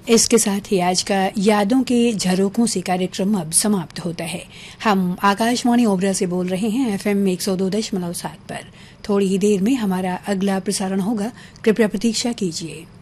इसके साथ ही आज का यादों के झरोकों से कार्यक्रम अब समाप्त होता है। हम आकाशवाणी ओबरा से बोल रहे हैं FM 102.7 पर। थोड़ी ही देर में हमारा अगला प्रसारण होगा, कृपया प्रतीक्षा कीजिए।